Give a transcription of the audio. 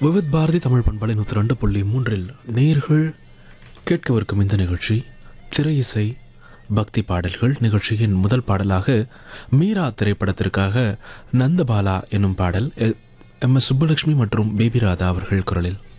விவித் பாரதி தமிழ் பண்பலை 102.3 நேயர்கள் கேட்கவிருக்கும் இந்த நிகழ்ச்சி திரை இசை பக்தி பாடல்கள். நிகழ்ச்சியின் முதல் பாடலாக மீரா திரைப்படத்திற்காக நந்தபாலா என்னும் பாடல் எம்.எஸ். சுப்புலட்சுமி மற்றும் பேபி ராதா அவர்கள் குரலில்.